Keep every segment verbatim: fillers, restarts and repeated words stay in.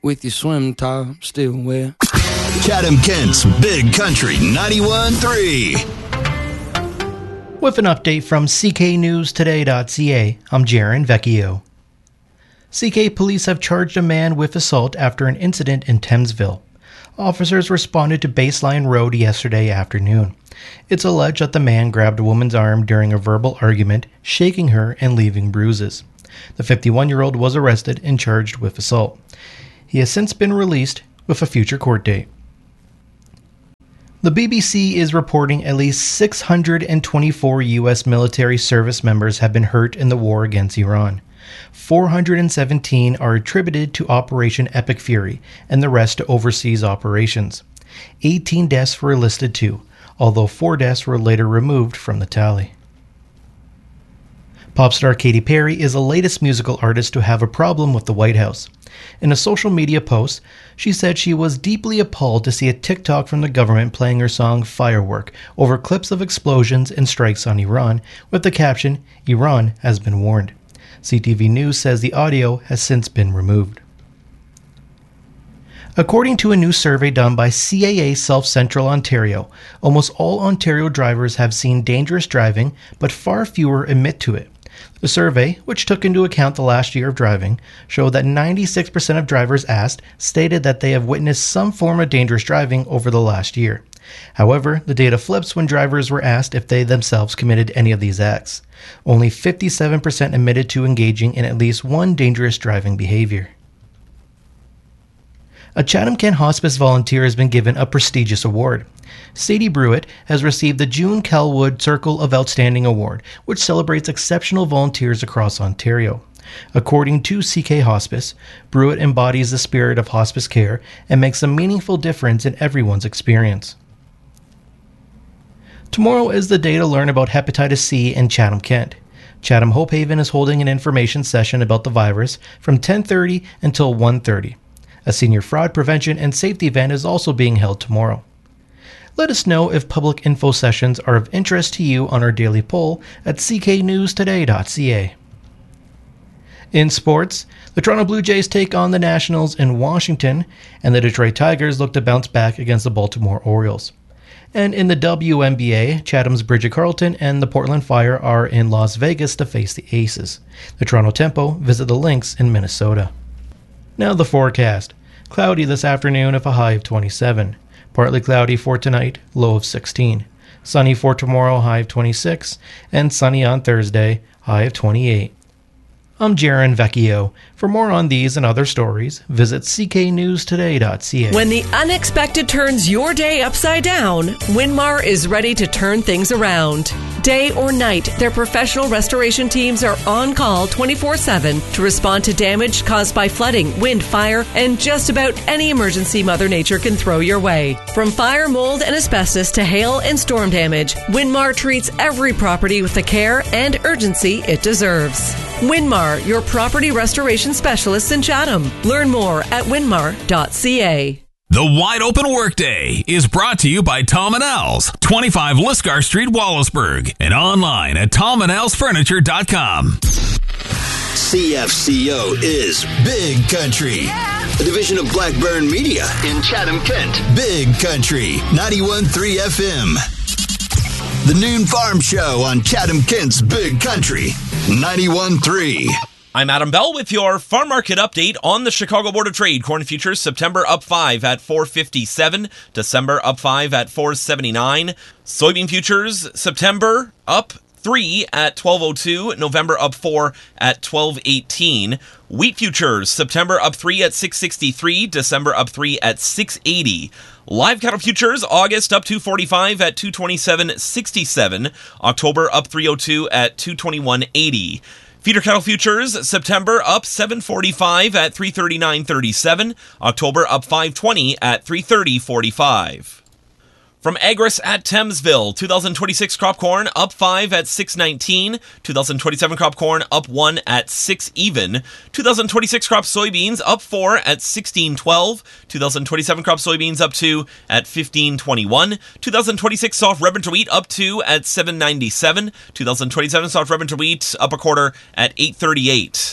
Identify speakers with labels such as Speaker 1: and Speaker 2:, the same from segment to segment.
Speaker 1: with your swim top still wet.
Speaker 2: Chatham Kent's Big Country ninety-one point three.
Speaker 3: With an update from C K News Today dot C A, I'm Jaron Vecchio. C K police have charged a man with assault after an incident in Thamesville. Officers responded to Baseline Road yesterday afternoon. It's alleged that the man grabbed a woman's arm during a verbal argument, shaking her and leaving bruises. The fifty-one-year-old was arrested and charged with assault. He has since been released with a future court date. The B B C is reporting at least six hundred twenty-four U S military service members have been hurt in the war against Iran. four hundred seventeen are attributed to Operation Epic Fury, and the rest to overseas operations. eighteen deaths were listed too, although four deaths were later removed from the tally. Pop star Katy Perry is the latest musical artist to have a problem with the White House. In a social media post, she said she was deeply appalled to see a TikTok from the government playing her song Firework over clips of explosions and strikes on Iran, with the caption, "Iran has been warned." C T V News says the audio has since been removed. According to a new survey done by C A A South Central Ontario, almost all Ontario drivers have seen dangerous driving, but far fewer admit to it. The survey, which took into account the last year of driving, showed that ninety-six percent of drivers asked stated that they have witnessed some form of dangerous driving over the last year. However, the data flips when drivers were asked if they themselves committed any of these acts. Only fifty-seven percent admitted to engaging in at least one dangerous driving behavior. A Chatham Kent Hospice volunteer has been given a prestigious award. Sadie Brewitt has received the June Calwood Circle of Outstanding Award, which celebrates exceptional volunteers across Ontario. According to C K Hospice, Brewitt embodies the spirit of hospice care and makes a meaningful difference in everyone's experience. Tomorrow is the day to learn about hepatitis C in Chatham Kent. Chatham Hope Haven is holding an information session about the virus from ten thirty until one thirty. A senior fraud prevention and safety event is also being held tomorrow. Let us know if public info sessions are of interest to you on our daily poll at C K News Today dot C A. In sports, the Toronto Blue Jays take on the Nationals in Washington, and the Detroit Tigers look to bounce back against the Baltimore Orioles. And in the W N B A, Chatham's Bridget Carleton and the Portland Fire are in Las Vegas to face the Aces. The Toronto Tempo visit the Lynx in Minnesota. Now the forecast. Cloudy this afternoon with a high of twenty-seven. Partly cloudy for tonight, low of sixteen. Sunny for tomorrow, high of twenty-six. And sunny on Thursday, high of twenty-eight. I'm Jaron Vecchio. For more on these and other stories, visit C K News Today dot C A.
Speaker 4: When the unexpected turns your day upside down, Winmar is ready to turn things around. Day or night, their professional restoration teams are on call twenty-four seven to respond to damage caused by flooding, wind, fire, and just about any emergency Mother Nature can throw your way. From fire, mold, and asbestos to hail and storm damage, Winmar treats every property with the care and urgency it deserves. Winmar, your property restoration specialists in Chatham. Learn more at winmar dot C A.
Speaker 5: The Wide Open Workday is brought to you by Tom and Al's, twenty-five Lisgar Street, Wallaceburg, and online at tom and als furniture dot com.
Speaker 2: C F C O is Big Country, a division of Blackburn Media in Chatham, Kent. Big Country, ninety-one point three F M. The Noon Farm Show on Chatham Kent's Big Country, ninety-one point three.
Speaker 6: I'm Adam Bell with your farm market update on the Chicago Board of Trade. Corn futures, September up five at four fifty-seven. December up five at four seventy-nine. Soybean futures, September up three at twelve oh two. November up four at twelve eighteen. Wheat futures, September up three at six sixty-three. December up three at six eighty. Live cattle futures, August up two forty-five at two twenty-seven sixty-seven. October up three oh two at two twenty-one eighty. Feeder cattle futures, September up seven forty-five at three thirty-nine thirty-seven. October up five twenty at three thirty forty-five. From Agris at Thamesville, two thousand twenty-six crop corn up five at six nineteen. two thousand twenty-seven crop corn up one at six even. two thousand twenty-six crop soybeans up four at sixteen twelve. two thousand twenty-seven crop soybeans up two at fifteen twenty-one. two thousand twenty-six soft red winter wheat up two at seven ninety-seven. two thousand twenty-seven soft red winter wheat up a quarter at eight thirty-eight.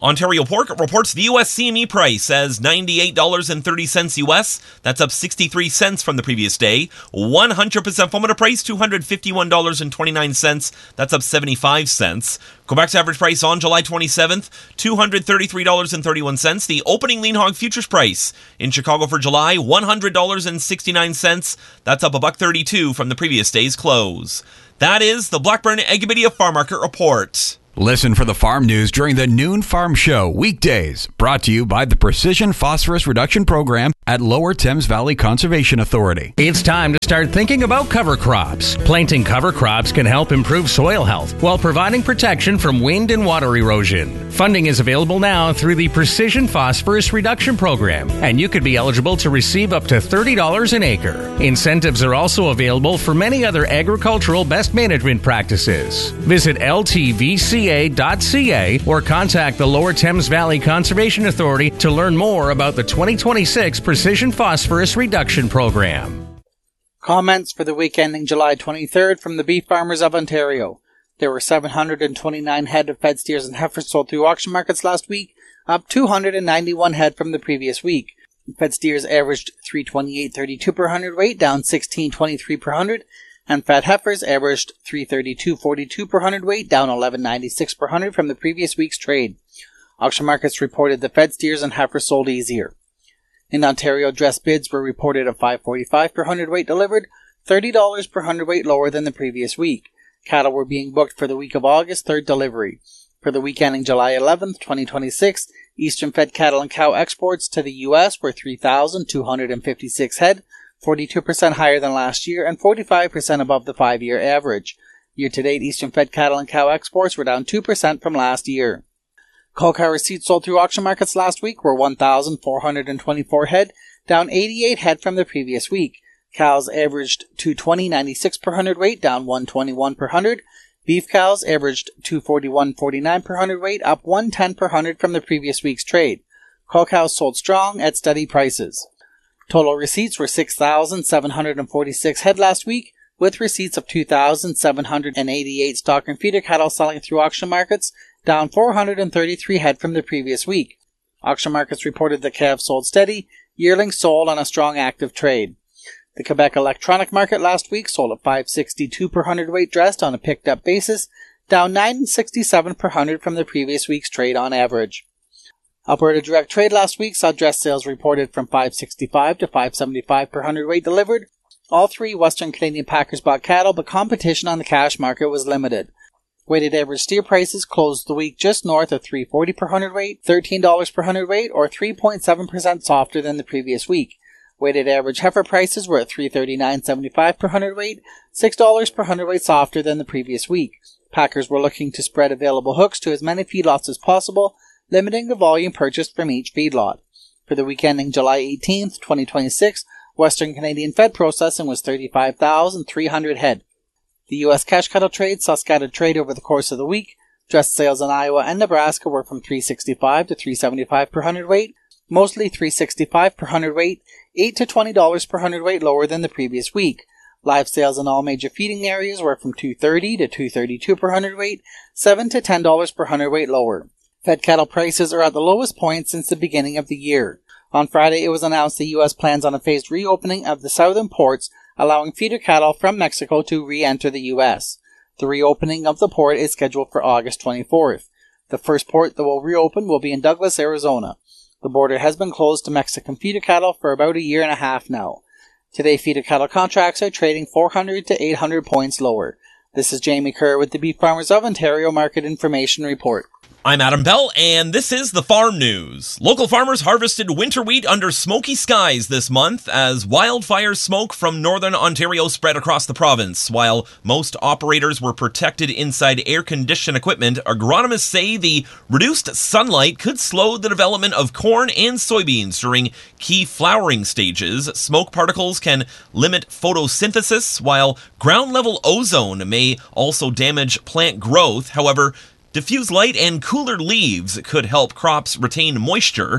Speaker 6: Ontario Pork reports the U S C M E price as ninety-eight dollars and thirty cents U S. That's up sixty-three cents from the previous day. one hundred percent Fomenta price, two hundred fifty-one dollars and twenty-nine cents. That's up seventy-five cents. Quebec's average price on July twenty-seventh, two hundred thirty-three dollars and thirty-one cents. The opening lean hog futures price in Chicago for July, one hundred dollars and sixty-nine cents. That's up a buck thirty-two from the previous day's close. That is the Blackburn Agrimedia Farm Market Report.
Speaker 7: Listen for the farm news during the Noon Farm Show weekdays, brought to you by the Precision Phosphorus Reduction Program at Lower Thames Valley Conservation Authority.
Speaker 8: It's time to start thinking about cover crops. Planting cover crops can help improve soil health while providing protection from wind and water erosion. Funding is available now through the Precision Phosphorus Reduction Program, and you could be eligible to receive up to thirty dollars an acre. Incentives are also available for many other agricultural best management practices. Visit L T V C A dot C A or contact the Lower Thames Valley Conservation Authority to learn more about the twenty twenty-six Precision Phosphorus Reduction Program.
Speaker 9: Comments for the week ending July twenty-third from the Beef Farmers of Ontario. There were seven hundred twenty-nine head of fed steers and heifers sold through auction markets last week, up two hundred ninety-one head from the previous week. Fed steers averaged three twenty-eight thirty-two per hundredweight, down sixteen twenty-three per hundred, and fat heifers averaged three thirty-two forty-two per hundredweight, down eleven ninety-six per hundred from the previous week's trade. Auction markets reported the fed steers and heifers sold easier. In Ontario, dress bids were reported at five forty-five per hundredweight delivered, thirty dollars per hundredweight lower than the previous week. Cattle were being booked for the week of August third delivery. For the week ending July eleventh, twenty twenty-six, Eastern fed cattle and cow exports to the U S were three thousand two hundred fifty-six head, forty-two percent higher than last year and forty-five percent above the five-year average. Year-to-date, Eastern fed cattle and cow exports were down two percent from last year. Cull cow receipts sold through auction markets last week were one thousand four hundred twenty-four head, down eighty-eight head from the previous week. Cows averaged two twenty ninety-six per hundredweight, down one twenty-one per hundred. Beef cows averaged two forty-one forty-nine per hundredweight, up one ten per hundred from the previous week's trade. Cull cows sold strong at steady prices. Total receipts were six thousand seven hundred forty-six head last week, with receipts of two thousand seven hundred eighty-eight stock and feeder cattle selling through auction markets, down four hundred thirty-three head from the previous week. Auction markets reported that calves sold steady, yearlings sold on a strong active trade. The Quebec electronic market last week sold at five sixty-two per hundredweight dressed on a picked-up basis, down nine sixty-seven per hundred from the previous week's trade on average. Alberta Direct Trade last week saw dress sales reported from five sixty-five to five seventy-five per hundredweight delivered. All three Western Canadian packers bought cattle, but competition on the cash market was limited. Weighted average steer prices closed the week just north of three forty per hundredweight, thirteen dollars per hundredweight, or three point seven percent softer than the previous week. Weighted average heifer prices were at three thirty-nine seventy-five per hundredweight, six dollars per hundredweight softer than the previous week. Packers were looking to spread available hooks to as many feedlots as possible, limiting the volume purchased from each feedlot. For the week ending July eighteenth, twenty twenty-six, Western Canadian fed processing was thirty-five thousand three hundred head. The U S cash cattle trade saw scattered trade over the course of the week. Dress sales in Iowa and Nebraska were from three sixty-five to three seventy-five per hundredweight, mostly three sixty-five per hundredweight, eight to twenty dollars per hundredweight lower than the previous week. Live sales in all major feeding areas were from two thirty to two thirty-two per hundredweight, seven to ten dollars per hundredweight lower. Fed cattle prices are at the lowest point since the beginning of the year. On Friday, it was announced the U S plans on a phased reopening of the southern ports, allowing feeder cattle from Mexico to re-enter the U S. The reopening of the port is scheduled for August twenty-fourth. The first port that will reopen will be in Douglas, Arizona. The border has been closed to Mexican feeder cattle for about a year and a half now. Today, feeder cattle contracts are trading four hundred to eight hundred points lower. This is Jamie Kerr with the Beef Farmers of Ontario Market Information Report.
Speaker 6: I'm Adam Bell, and this is the Farm News. Local farmers harvested winter wheat under smoky skies this month as wildfire smoke from northern Ontario spread across the province. While most operators were protected inside air-conditioned equipment, agronomists say the reduced sunlight could slow the development of corn and soybeans during key flowering stages. Smoke particles can limit photosynthesis, while ground-level ozone may also damage plant growth. However, diffuse light and cooler leaves could help crops retain moisture.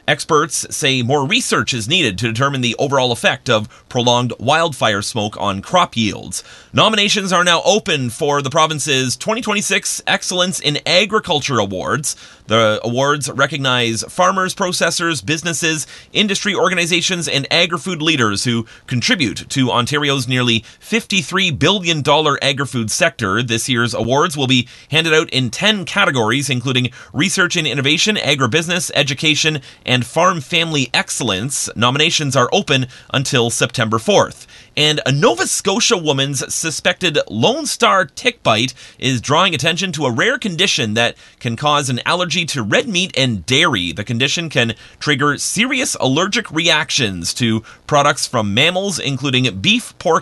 Speaker 6: Experts say more research is needed to determine the overall effect of prolonged wildfire smoke on crop yields. Nominations are now open for the province's twenty twenty-six Excellence in Agriculture Awards. The awards recognize farmers, processors, businesses, industry organizations, and agri-food leaders who contribute to Ontario's nearly fifty-three billion dollars agri-food sector. This year's awards will be handed out in ten categories, including research and innovation, agribusiness, education, and farm family excellence. Nominations are open until September fourth. And a Nova Scotia woman's suspected Lone Star tick bite is drawing attention to a rare condition that can cause an allergy to red meat and dairy. The condition can trigger serious allergic reactions to products from mammals, including beef, pork,